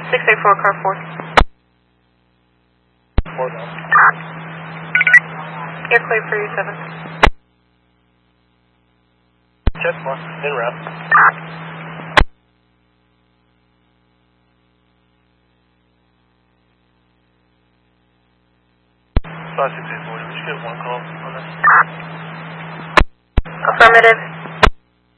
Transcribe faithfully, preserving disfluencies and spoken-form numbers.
six eight four, car four. Four down. Air clear for you, seven. Check four, in route. Five six eight four, did you get one call on this? Affirmative.